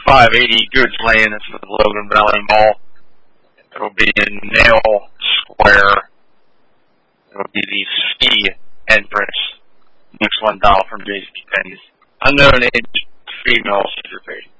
580 Goods Lane. This is the Logan Valley Mall. It'll be in Nail Square. It'll be the ski entrance. Next $1 from JCPenney's. Unknown age, female, 6 face.